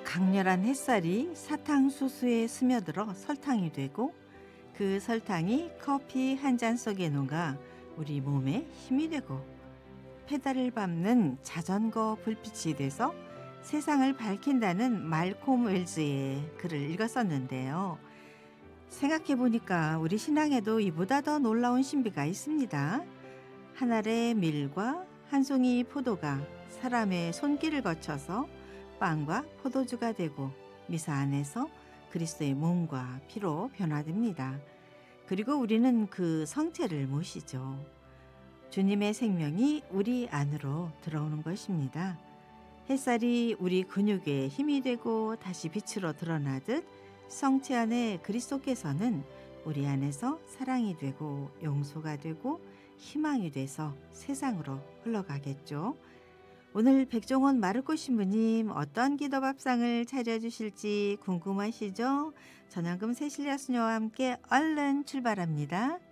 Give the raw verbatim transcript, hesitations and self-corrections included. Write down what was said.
강렬한 햇살이 사탕수수에 스며들어 설탕이 되고 그 설탕이 커피 한 잔 속에 녹아 우리 몸에 힘이 되고 페달을 밟는 자전거 불빛이 돼서 세상을 밝힌다는 말콤 웰즈의 글을 읽었었는데요. 생각해보니까 우리 신앙에도 이보다 더 놀라운 신비가 있습니다. 한 알의 밀과 한 송이 포도가 사람의 손길을 거쳐서 빵과 포도주가 되고 미사 안에서 그리스도의 몸과 피로 변화됩니다. 그리고 우리는 그 성체를 모시죠. 주님의 생명이 우리 안으로 들어오는 것입니다. 햇살이 우리 근육에 힘이 되고 다시 빛으로 드러나듯 성체 안에 그리스도께서는 우리 안에서 사랑이 되고 용서가 되고 희망이 돼서 세상으로 흘러가겠죠. 오늘 백종원 마르코 신부님 어떤 기도밥상을 차려주실지 궁금하시죠? 전향금 세실리아 수녀와 함께 얼른 출발합니다.